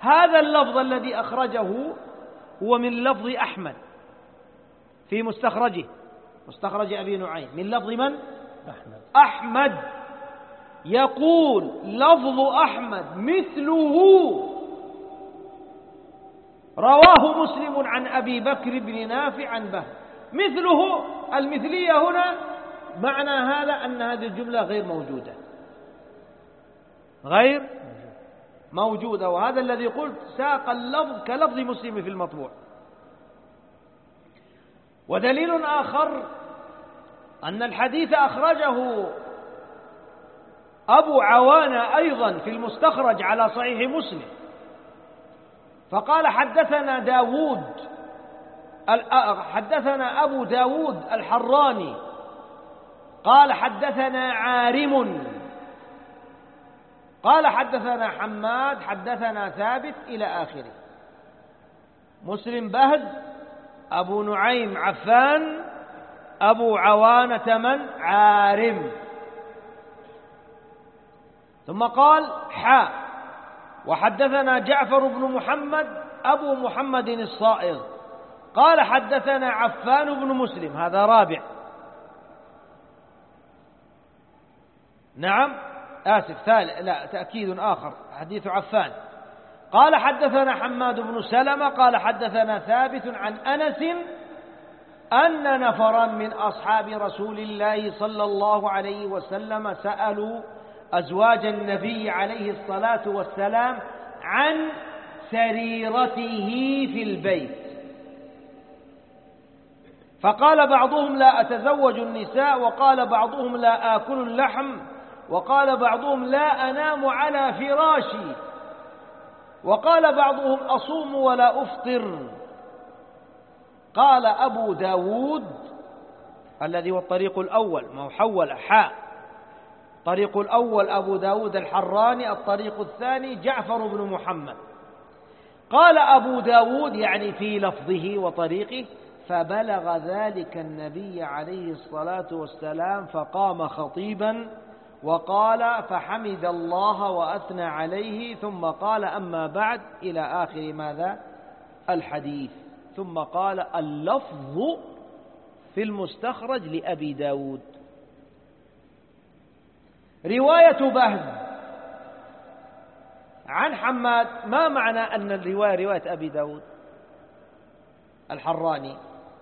هذا اللفظ الذي أخرجه هو من لفظ أحمد في مستخرجه، مستخرج أبي نعيم، من لفظ من؟ أحمد. يقول لفظ أحمد مثله رواه مسلم عن أبي بكر بن نافع عن بهز. مثله، المثلية هنا معنى هذا أن هذه الجملة غير موجودة، غير موجودة، وهذا الذي قلت ساق اللفظ كلفظ مسلم في المطبوع. ودليل آخر أن الحديث أخرجه أبو عوانة أيضا في المستخرج على صحيح مسلم، فقال حدثنا أبو داود الحراني قال حدثنا عارم قال حدثنا حماد حدثنا ثابت إلى آخره. مسلم بهز، أبو نعيم عفان، أبو عوانة من؟ عارم. ثم قال وحدثنا جعفر بن محمد أبو محمد الصائغ قال حدثنا عفان بن مسلم، هذا رابع. نعم لا تأكيد آخر، حديث عفان. قال حدثنا حماد بن سلمة قال حدثنا ثابت عن أنس أن نفرا من أصحاب رسول الله صلى الله عليه وسلم سألوا أزواج النبي عليه الصلاة والسلام عن سريرته في البيت، فقال بعضهم لا أتزوج النساء، وقال بعضهم لا آكل اللحم، وقال بعضهم لا أنام على فراشي، وقال بعضهم أصوم ولا أفطر. قال أبو داود الذي هو الطريق الأول، ما هو حول الطريق الأول أبو داود الحراني، الطريق الثاني جعفر بن محمد. قال أبو داود يعني في لفظه وطريقه: فبلغ ذلك النبي عليه الصلاة والسلام فقام خطيبا وقال فحمد الله وأثنى عليه، ثم قال أما بعد إلى آخر ماذا؟ الحديث. ثم قال اللفظ في المستخرج لأبي داود. رواية بهز عن حماد، ما معنى أن الرواية رواية أبي داود الحراني؟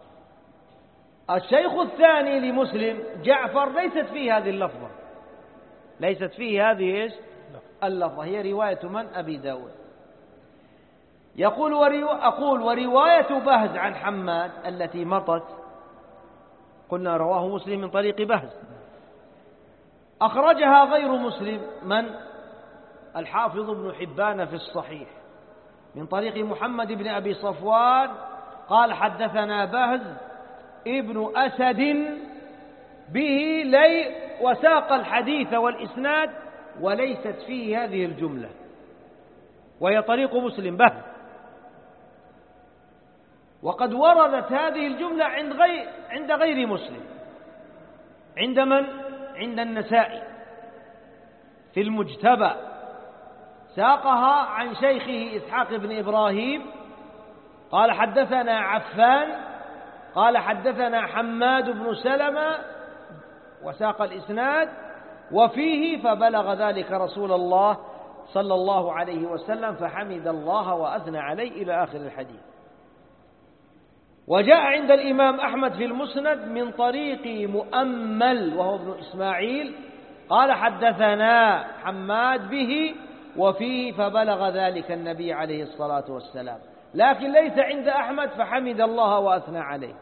الشيخ الثاني لمسلم جعفر ليست فيه هذه اللفظة، ليست فيه هذه اللفظة، هي رواية من؟ أبي داود. يقول ورواية بهز عن حماد التي مضت قلنا رواه مسلم من طريق بهز، أخرجها غير مسلم من؟ الحافظ ابن حبان في الصحيح من طريق محمد بن أبي صفوان قال حدثنا بهز ابن أسد به وساق الحديث والإسناد وليست فيه هذه الجملة، وهي طريق مسلم بهز. وقد وردت هذه الجملة عند غير مسلم. عند من؟ عند النسائي في المجتبى، ساقها عن شيخه إسحاق بن إبراهيم قال حدثنا عفان قال حدثنا حماد بن سلمة، وساق الإسناد وفيه فبلغ ذلك رسول الله صلى الله عليه وسلم فحمد الله وأثنى عليه إلى آخر الحديث. وجاء عند الإمام أحمد في المسند من طريق مؤمل وهو ابن إسماعيل قال حدثنا حماد به وفيه فبلغ ذلك النبي عليه الصلاة والسلام، لكن ليس عند أحمد فحمد الله وأثنى عليه.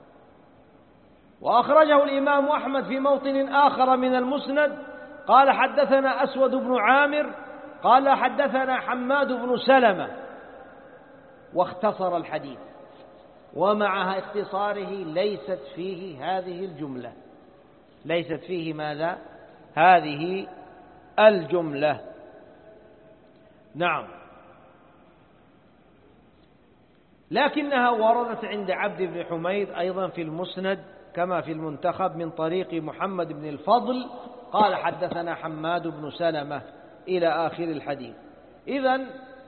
وأخرجه الإمام أحمد في موطن آخر من المسند قال حدثنا أسود بن عامر قال حدثنا حماد بن سلمة، واختصر الحديث، ومع اختصاره ليست فيه هذه الجملة، ليست فيه ماذا؟ هذه الجملة. نعم، لكنها وردت عند عبد بن حميد أيضا في المسند كما في المنتخب من طريق محمد بن الفضل قال حدثنا حماد بن سلمة إلى آخر الحديث. إذن